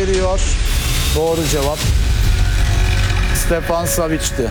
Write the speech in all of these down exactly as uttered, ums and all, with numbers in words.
veriyor. Doğru cevap Stefan Savic'ti.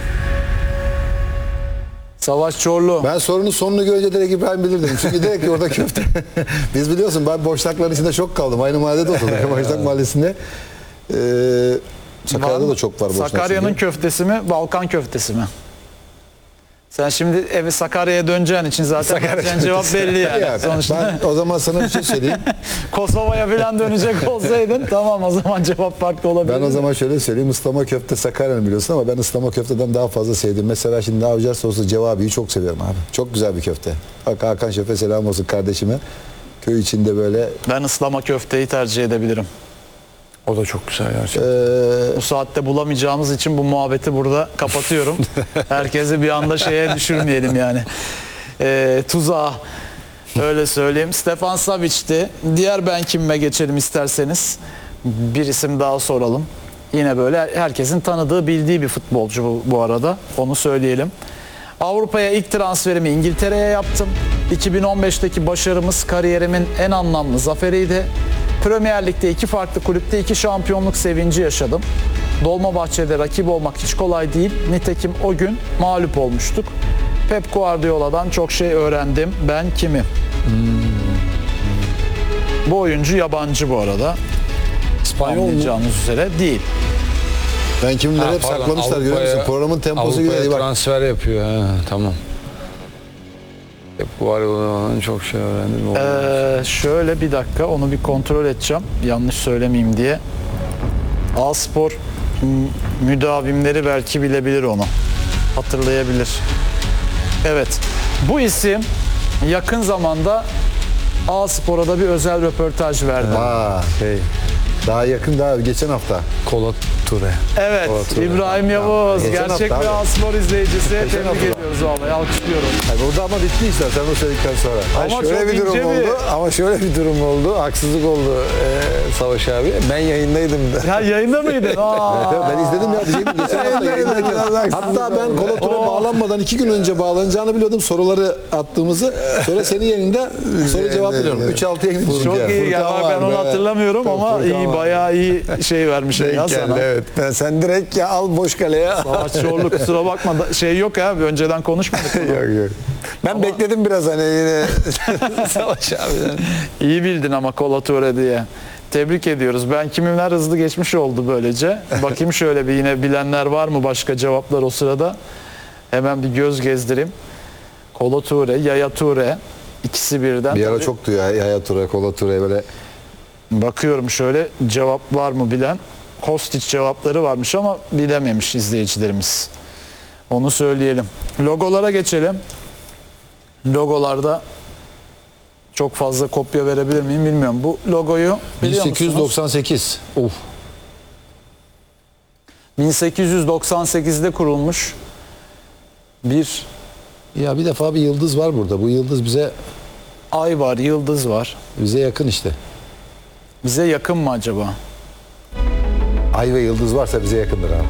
Savaş Çorlu. Ben sorunun sonunu görünce direkt İbrahim bilirdim. Çünkü direkt orada köfte. Biz biliyorsun ben boşlukların içinde şok kaldım. Aynı mahallede oturduk. Boşnak mahallesinde. Ee, Sakarya'da da çok var boşnak. Sakarya'nın köftesi mi, Balkan köftesi mi? Sen şimdi evi Sakarya'ya döneceğin için zaten vereceğin cevap belli yani. Ya, sonuçta. Ben o zaman sana bir şey söyleyeyim. Kosova'ya falan dönecek olsaydın tamam, o zaman cevap farklı olabilir. Ben o zaman şöyle söyleyeyim. Islama köfte Sakarya'nın biliyorsun ama ben ıslama köfteden daha fazla sevdim. Mesela şimdi avcar soslu cevabiyi çok seviyorum abi. Çok güzel bir köfte. Bak Hakan Şef'e selam olsun kardeşime. Köy içinde böyle. Ben ıslama köfteyi tercih edebilirim. O da çok güzel gerçekten. Ee, Bu saatte bulamayacağımız için bu muhabbeti burada kapatıyorum. Herkesi bir anda şeye düşürmeyelim yani. Ee, tuzağa. Öyle söyleyeyim. Stefan Savic'ti. Diğer ben kimime geçelim isterseniz. Bir isim daha soralım. Yine böyle herkesin tanıdığı, bildiği bir futbolcu bu, bu arada. Onu söyleyelim. Avrupa'ya ilk transferimi İngiltere'ye yaptım. iki bin on beşteki başarımız kariyerimin en anlamlı zaferiydi. Premier Lig'de iki farklı kulüpte iki şampiyonluk sevinci yaşadım. Dolmabahçe'de rakip olmak hiç kolay değil. Nitekim o gün mağlup olmuştuk. Pep Guardiola'dan çok şey öğrendim. Ben kimim? Hmm. Bu oyuncu yabancı bu arada. İspanyol mu? Anlayacağınız üzere değil. Ben kimleri Ha, hep pardon, saklamışlar görüyor musun? Avrupa'ya- Programın temposu Avrupa'ya gibi. Bak. transfer yapıyor. Ha, tamam. Hep Guardiola'dan çok şey öğrendim. Ee, şöyle bir dakika, onu bir kontrol edeceğim. Yanlış söylemeyeyim diye. A-Spor m- müdavimleri belki bilebilir onu. Hatırlayabilir. Evet. Bu isim yakın zamanda A-Spor'a da bir özel röportaj verdi. Aa, şey, daha yakın daha geçen hafta. Kola Ture. Evet, Hatırladım. İbrahim Yavuz, Geçen gerçek hafta bir abi. A-Spor izleyicisi. Geçen Tebrik hafta. ediyoruz vallahi, alkışlıyorum. Yani burada ama bitti işler sen o söyledikten sonra. Ama şöyle çok bir durum ince bir- oldu ama şöyle bir durum oldu. Haksızlık oldu ee, Savaş abi. Ben yayındaydım da. Ya yayında mıydın? Aa. Evet, ben izledim ya diyeceğim geçen hafta yayındayken. Hatta ben Kolatur'a bağlanmadan iki gün önce bağlanacağını biliyordum. Soruları attığımızı. Sonra senin yayında soru cevap veriyorum. üç altı yayın için. Çok iyi ya, Furkan ben var onu be. hatırlamıyorum ama Furkan iyi, var. bayağı iyi şey vermişsin ya sana. Evet. Ben sen direkt ya al boş kaleye. Savaş Çorlu, kusura bakma da- şey yok ya, önceden konuşmadık. yok yok. Ben Ama- bekledim biraz hani yine Savaş abiden. İyi bildin ama Kolature diye. Tebrik ediyoruz. Ben kimimler hızlı geçmiş oldu böylece. Bakayım şöyle bir, yine bilenler var mı başka cevaplar o sırada? Hemen bir göz gezdireyim. Kolature, Yaya Toure, ikisi birden. Bir ara Tabii çoktu ya Yaya Ture, Kolature böyle. bakıyorum şöyle, cevap var mı bilen? Kostić cevapları varmış ama bilememiş izleyicilerimiz. Onu söyleyelim. Logolara geçelim. Logolarda çok fazla kopya verebilir miyim bilmiyorum. Bu logoyu biliyor bin sekiz yüz musunuz? doksan sekiz. Of. bin sekiz yüz doksan sekizde kurulmuş bir Ya bir defa bir yıldız var burada. Bu yıldız bize ay var, yıldız var. bize yakın işte. Bize yakın mı acaba? Ay ve yıldız varsa bize yakındır abi.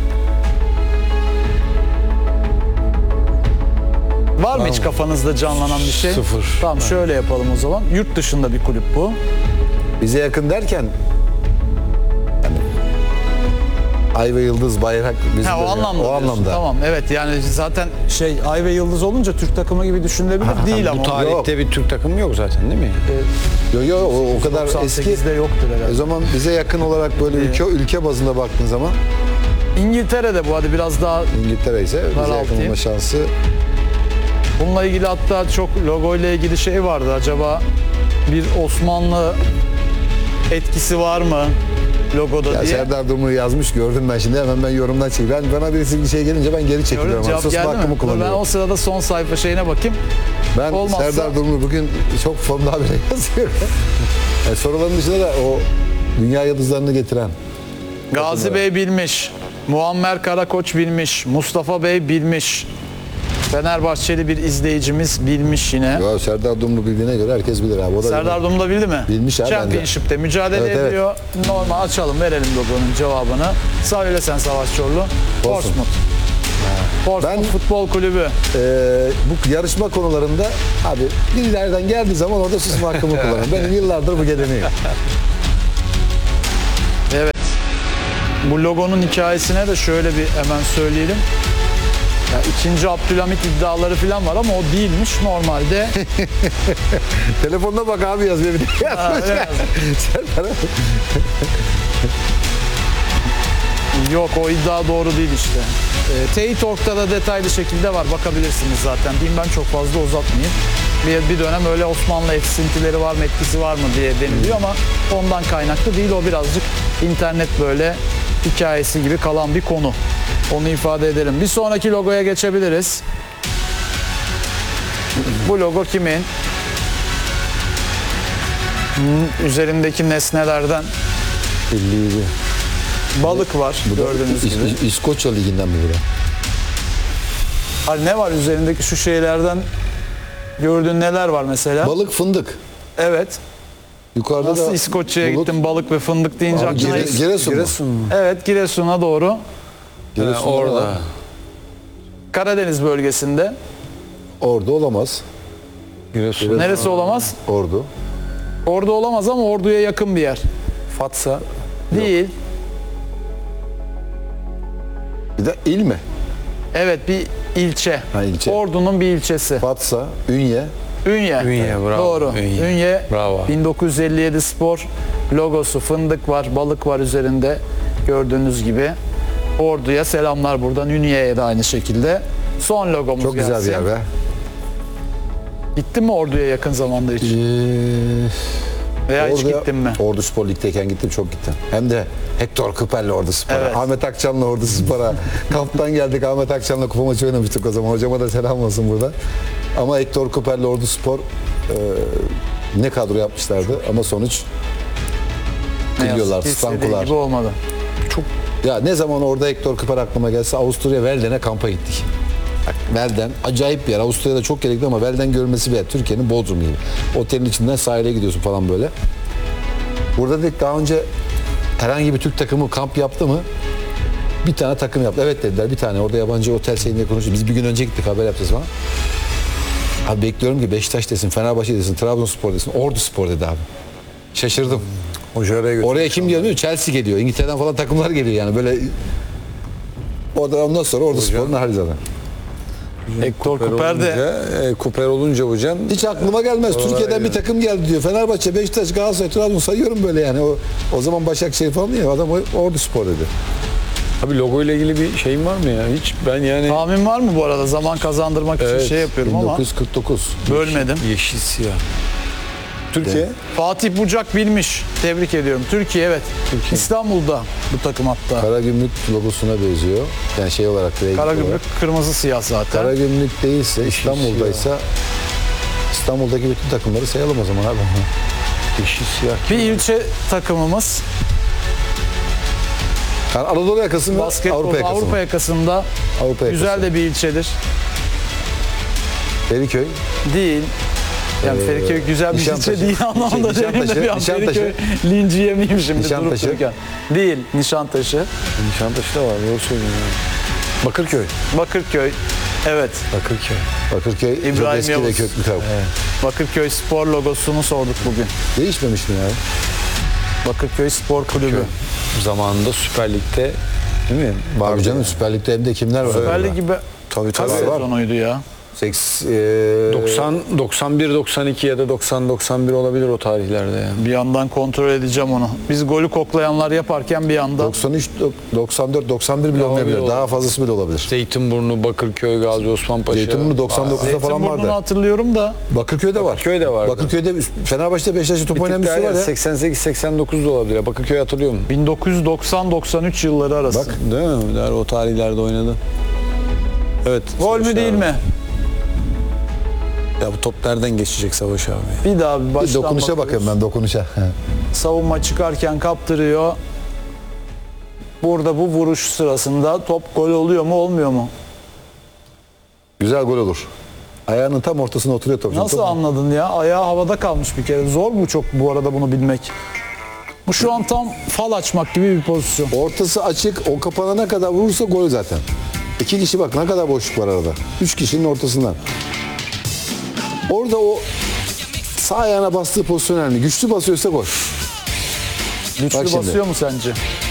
Var mı hiç kafanızda canlanan bir şey? Sıfır. Tamam, şöyle yapalım o zaman. Yurt dışında bir kulüp bu. Bize yakın derken yani ay ve yıldız bayrak bizim Ha, o de- anlamda. o diyorsun. anlamda. Tamam, evet, yani zaten şey, ay ve yıldız olunca Türk takımı gibi düşünülebilir değil ama. Bu tarihte bir Türk takımı yok zaten değil mi? Yo yo o, o kadar eski. doksan sekizde yoktur O herhalde. zaman bize yakın olarak böyle ülke ülke bazında baktığın zaman İngiltere'de bu, hadi biraz daha İngiltere ise bize yakın Daraltayım. olma şansı. bununla ilgili, hatta çok logo ile ilgili şey vardı. Acaba bir Osmanlı etkisi var mı logoda Ya diye. Serdar Dumru yazmış gördüm ben şimdi hemen ben yorumdan çekeyim. Ben, bana birisi bir şey gelince ben geri çekiliyorum. Gördün, cevap Sus geldi hakkımı mi? Dur, ben kullanıyorum. o sırada son sayfa şeyine bakayım. Ben olmazsa- Serdar Dumru bugün çok formda habire yazıyorum. Yani soruların dışında da o dünya yıldızlarını getiren. Gazi Bey bilmiş, Muammer Karakoç bilmiş, Mustafa Bey bilmiş. Fenerbahçeli bir izleyicimiz bilmiş yine. Ya Serdar Dumru bildiğine göre herkes bilir abi. O da Serdar Dumlu da bildi mi? Bilmiş abi, ben de. Championship'te mücadele Evet, evet. ediyor. Normal açalım, verelim logonun cevabını. Söyle sen Savaş Çorlu. Portsmouth. Portsmouth Ben- Futbol Kulübü. Ee, bu yarışma konularında abi birilerden geldiği zaman orada susma hakkımı kullanırım. Benim yıllardır bu geleneğim. Evet. Bu logonun hikayesine de şöyle bir hemen söyleyelim. Ya ikinci Abdülhamit iddiaları falan var ama o değilmiş normalde. Telefonuna bak abi yaz bir de. Ha, öyle yazdım. Yok, o iddia doğru değil işte. E, Teyit Org'da da detaylı şekilde var, bakabilirsiniz zaten. Diyeyim, ben çok fazla uzatmayayım. Bir, bir dönem öyle Osmanlı esintileri var mı, etkisi var mı diye deniliyor ama ondan kaynaklı değil. O birazcık internet böyle hikayesi gibi kalan bir konu. Onu ifade edelim. Bir sonraki logoya geçebiliriz. Bu logo kimin? Hmm, üzerindeki nesnelerden elli balık var gördüğünüz gibi. İs- İskoçya Ligi'nden mi bu da? Hani ne var üzerindeki şu şeylerden, gördüğün neler var mesela? Balık, fındık. Evet. Yukarıda Nasıl da İskoçya'ya bulut. gittim balık ve fındık deyince Abi, aklına... Gire- Giresun mu? Giresun mu? Evet, Giresun'a doğru. Giresun'da Ha, orada. var. Karadeniz bölgesinde. Ordu olamaz. Giresun. Neresi olamaz? Ordu. Ordu olamaz ama Ordu'ya yakın bir yer. Fatsa. Değil. Bir de il mi? Evet, bir ilçe. Ha, ilçe. Ordu'nun bir ilçesi. Fatsa, Ünye. Ünye. Ünye, bravo. Doğru. Ünye. Ünye. Bravo. bin dokuz yüz elli yedi spor logosu, fındık var, balık var üzerinde gördüğünüz gibi. Ordu'ya selamlar buradan. Ünye'ye de aynı şekilde. Son logomuz Çok güzel gelsin. bir yer be. Gittin mi Ordu'ya yakın zamanda hiç? Ee, Veya hiç Ordu'ya- gittin mi? Ordu Spor Lig'deyken gittim, çok gittim. Hem de Hector Kuper'le Ordu Spor'a, Evet. Ahmet Akçan'la Ordu Spor'a. Kamptan geldik, Ahmet Akçan'la kupa maçı oynamıştık o zaman. Hocama da selam olsun burada. Ama Hector Kuper'le Ordu Spor e, ne kadro yapmışlardı ama sonuç Ne yazık kırıyorlar, ki istediği stankular. gibi olmadı. Çok ya ne zaman orada Hector Kuper aklıma gelse Avusturya Velden'e kampa gittik. Bak, Velden acayip bir yer. Avusturya'da çok gerekli ama Velden görmesi bir yer. Türkiye'nin Bodrum gibi. Otelin içinden sahile gidiyorsun falan böyle. Burada dedik daha önce herhangi bir Türk takımı kamp yaptı mı? Bir tane takım yaptı. Evet dediler, bir tane. Orada yabancı otel şeyinde konuşuyoruz. Biz bir gün önce gittik, haber yapacağız falan. Abi bekliyorum ki Beşiktaş desin, Fenerbahçe desin, Trabzonspor desin, Ordu Spor dedi abi. Şaşırdım. Hoca oraya götürdü. Oraya kim geliyor? Chelsea geliyor. İngiltere'den falan takımlar geliyor yani böyle. Orada ondan sonra Ordu Spor'un hali zaten. Hector Kuper de olunca, e, Kuper olunca hocam Hiç aklıma gelmez. Oralara Türkiye'den bir gidiyor. takım geldi diyor. Fenerbahçe, Beşiktaş, Galatasaray, Trabzon sayıyorum böyle yani. O, o zaman Başakşehir falan değil. Adam Ordu Spor dedi. abi logo ile ilgili bir şeyin var mı ya? Hiç ben yani tahmin var mı bu arada? Zaman kazandırmak için Evet, şey yapıyorum bin ama dokuz yüz kırk dokuz. bölmedim. yeşil siyah. Türkiye. Fatih Bucak bilmiş. Tebrik ediyorum. Türkiye, evet. İstanbul'da bu takım hatta. Karagümrük logosuna benziyor. Yani şey olarak. renk olarak. Karagümrük kırmızı siyah zaten. Karagümrük değilse, İstanbul'daysa İstanbul'daki bütün takımları sayalım o zaman abi. Yeşil siyah. Bir ilçe takımımız. Yani Anadolu yakası mı? Basketbol Avrupa yakası Avrupa mı? yakasında Avrupa yakası. güzel de bir ilçedir. Feriköy. Değil. Yani Ee, Feriköy güzel bir Nişantaşı. ilçe değil anlamda Nişantaşı, demeyeyim de bir an Nişantaşı. Feriköy linci yemeyeyim şimdi durup Nişantaşı. dururken. Değil. Nişantaşı. Nişantaşı da var. Doğru söylüyorsun. yani. Bakırköy. Bakırköy. Evet. Bakırköy. Bakırköy çok İbrahim eski ve Yavuz. köklü takım. Bakırköy Spor logosunu sorduk bugün. Değişmemiş mi ya? Bakırköy Spor Kulübü. Zamanında Süper Lig'de değil mi? Abi canım Süper Lig'de hem de kimler var? Süper Lig gibi Tabii kaç tabii. sezonuydu ya? Seks, e, doksan, doksan bir, doksan iki ya da doksan, doksan bir olabilir o tarihlerde yani. Bir yandan kontrol edeceğim onu. Biz golü koklayanlar yaparken bir yandan doksan üç, doksan dört, doksan bir bile olmayabilir. olabilir. Daha fazlası bile olabilir. Zeytinburnu, Bakırköy, Gazi Osman Paşa. Zeytinburnu doksan dokuzda falan Zeytinburnu'nu vardı. hatırlıyorum da Bakırköy'de var. Bakırköy'de vardı. Bakırköy'de Fenerbahçe'de Beşiktaş'ta top oynayan bir sürü var ya. seksen sekiz seksen dokuz da olabilir. Bakırköy hatırlıyor musun? bin dokuz yüz doksan doksan üç yılları arası. Bak. Değil mi? Der, o tarihlerde oynadı. Evet. Gol mü Savaş değil abi. mi? Ya bu top nereden geçecek Savaş abi? Bir daha bir Bir baştan dokunuşa bakıyoruz. bakıyorum ben, dokunuşa. Savunma çıkarken kaptırıyor. Burada bu vuruş sırasında top gol oluyor mu olmuyor mu? Güzel gol olur. Ayağının tam ortasına oturuyor top. Nasıl Top- anladın ya? Ayağı havada kalmış bir kere. Zor mu çok bu arada bunu bilmek? Bu şu an tam fal açmak gibi bir pozisyon. Ortası açık, o kapanana kadar vurursa gol zaten. İki kişi bak ne kadar boşluk var arada. Üç kişinin ortasından. Orada o sağ ayağına bastığı pozisyon önemli. Güçlü basıyorsa gol. Güçlü Bak şimdi. basıyor mu sence?